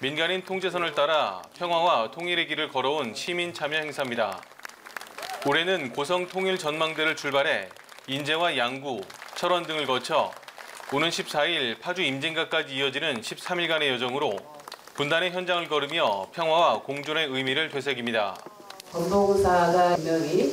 민간인 통제선을 따라 평화와 통일의 길을 걸어온 시민 참여 행사입니다. 올해는 고성 통일 전망대를 출발해 인제와 양구, 철원 등을 거쳐 오는 14일 파주 임진각까지 이어지는 13일간의 여정으로 분단의 현장을 걸으며 평화와 공존의 의미를 되새깁니다. 전봉사가 분명히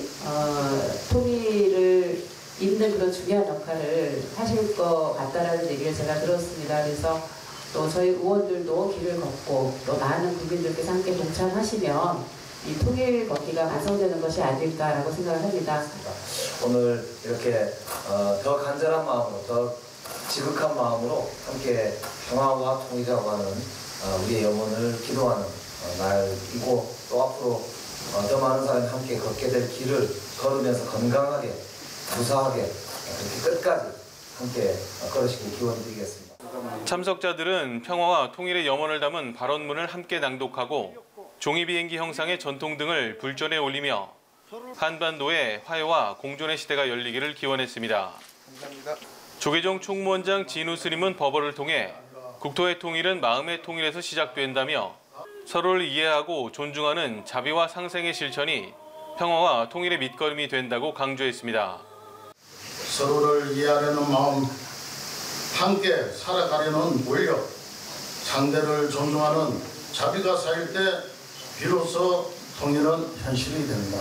통일을 잇는 그런 중요한 역할을 하실 것 같다라는 얘기를 제가 들었습니다. 그래서 또 저희 의원들도 길을 걷고 또 많은 국민들께서 함께 동참하시면 이 통일 걷기가 완성되는 것이 아닐까라고 생각을 합니다. 오늘 이렇게 더 간절한 마음으로, 더 지극한 마음으로 함께 평화와 통일이라고 하는 우리의 영혼을 기도하는 날이고, 또 앞으로 더 많은 사람이 함께 걷게 될 길을 걸으면서 건강하게, 무사하게 그렇게 끝까지 함께 걸으시길 기원드리겠습니다. 참석자들은 평화와 통일의 염원을 담은 발언문을 함께 낭독하고 종이비행기 형상의 전통 등을 불전에 올리며 한반도의 화해와 공존의 시대가 열리기를 기원했습니다. 감사합니다. 조계종 총무원장 진우 스님은 법어를 통해 국토의 통일은 마음의 통일에서 시작된다며 서로를 이해하고 존중하는 자비와 상생의 실천이 평화와 통일의 밑거름이 된다고 강조했습니다. 서로를 이해하려는 마음, 함께 살아가려는 원력, 상대를 존중하는 자비가 쌓일 때 비로소 통일은 현실이 된다.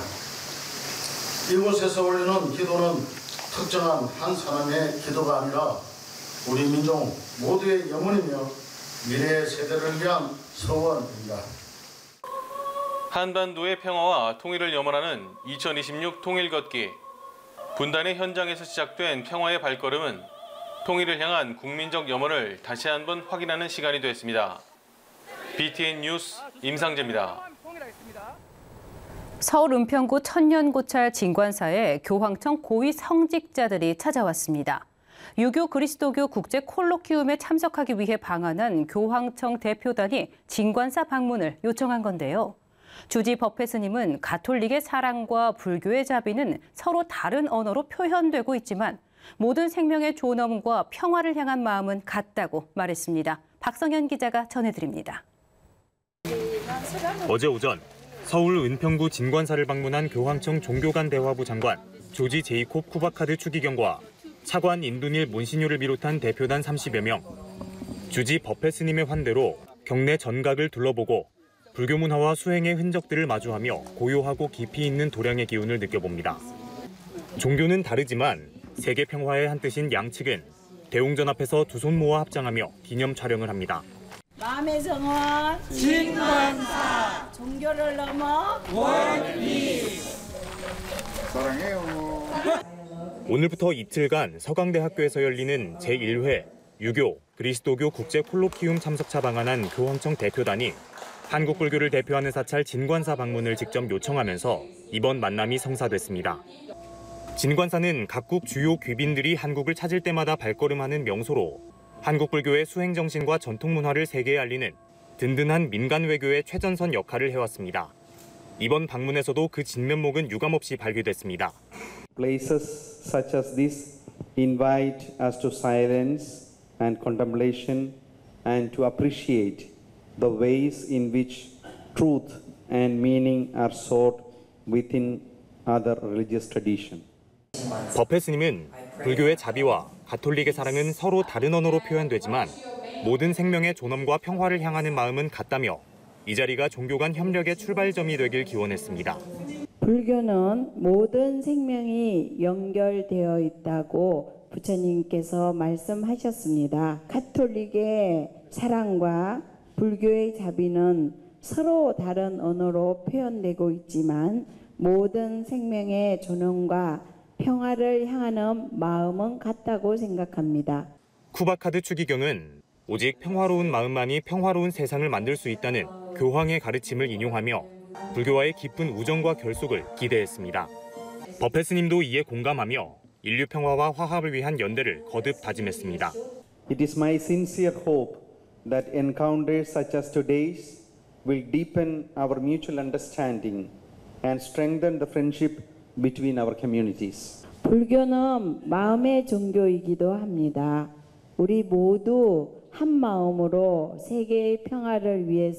이곳에서 올리는 기도는 특정한 한 사람의 기도가 아니라 우리 민족 모두의 영혼이며 미래의 세대를 위한 소원입니다. 한반도의 평화와 통일을 염원하는 2026 통일걷기. 분단의 현장에서 시작된 평화의 발걸음은 통일을 향한 국민적 염원을 다시 한번 확인하는 시간이 됐습니다. BTN 뉴스 임상재입니다. 서울 은평구 천년고찰 진관사에 교황청 고위 성직자들이 찾아왔습니다. 유교 그리스도교 국제 콜로키움에 참석하기 위해 방한한 교황청 대표단이 진관사 방문을 요청한 건데요. 주지 버페 스님은 가톨릭의 사랑과 불교의 자비는 서로 다른 언어로 표현되고 있지만 모든 생명의 존엄과 평화를 향한 마음은 같다고 말했습니다. 박성현 기자가 전해드립니다. 어제 오전 서울 은평구 진관사를 방문한 교황청 종교간 대화부 장관 조지 제이콥 쿠바카드 추기경과 차관 인두닐 몬시뇨를 비롯한 대표단 30여 명. 주지 버페 스님의 환대로 경내 전각을 둘러보고 불교 문화와 수행의 흔적들을 마주하며 고요하고 깊이 있는 도량의 기운을 느껴봅니다. 종교는 다르지만 세계 평화의 한뜻인 양측은 대웅전 앞에서 두 손 모아 합장하며 기념 촬영을 합니다. 마음의 정원 진관사, 종교를 넘어 원리. 사랑해요. 오늘부터 이틀간 서강대학교에서 열리는 제1회 유교 그리스도교 국제 콜로키움 참석차 방한한 교황청 대표단이 한국 불교를 대표하는 사찰 진관사 방문을 직접 요청하면서 이번 만남이 성사됐습니다. 진관사는 각국 주요 귀빈들이 한국을 찾을 때마다 발걸음하는 명소로 한국 불교의 수행 정신과 전통 문화를 세계에 알리는 든든한 민간 외교의 최전선 역할을 해왔습니다. 이번 방문에서도 그 진면목은 유감없이 발휘됐습니다. Places such as this invite us to silence and contemplation and to appreciate the ways in which truth and meaning are sought within other religious tradition. 버페 스님은 불교의 자비와 가톨릭의 사랑은 서로 다른 언어로 표현되지만 모든 생명의 존엄과 평화를 향하는 마음은 같다며 이 자리가 종교 간 협력의 출발점이 되길 기원했습니다. 불교는 모든 생명이 연결되어 있다고 부처님께서 말씀하셨습니다. 가톨릭의 사랑과 불교의 자비는 서로 다른 언어로 표현되고 있지만 모든 생명의 존엄과 평화를 향하는 마음은 같다고 생각합니다. 쿠바카드 추기경은 오직 평화로운 마음만이 평화로운 세상을 만들 수 있다는 교황의 가르침을 인용하며 불교와의 깊은 우정과 결속을 기대했습니다. 버페 스님도 이에 공감하며 인류 평화와 화합을 위한 연대를 거듭 다짐했습니다. It is my sincere hope that encounters such as today's will deepen our mutual understanding and strengthen the friendship between our communities. 불교는 마음의 종교이기도 합니다. 우리 모두 한 마음으로 세계의 평화를 위해서